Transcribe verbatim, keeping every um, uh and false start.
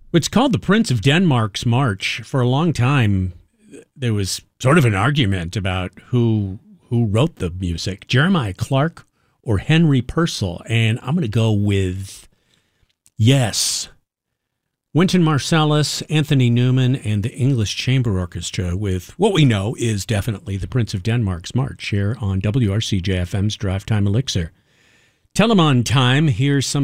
It's called the Prince of Denmark's March. For a long time, there was sort of an argument about who who wrote the music, Jeremiah Clark or Henry Purcell. And I'm going to go with, yes, Wynton Marsalis, Anthony Newman, and the English Chamber Orchestra with what we know is definitely the Prince of Denmark's March here on W R C J F M's Drive Time Elixir. Telemon time. Here's some